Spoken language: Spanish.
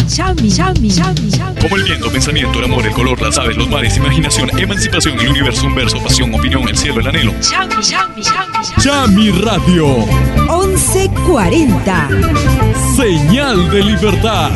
Chami, chami, chami, chami. Como el viento, pensamiento, el amor, el color, las aves, los mares, imaginación, emancipación, el universo, un verso, pasión, opinión, el cielo, el anhelo. Chami, chami, chami, chami. Chami Radio, 11:40. señal de libertad.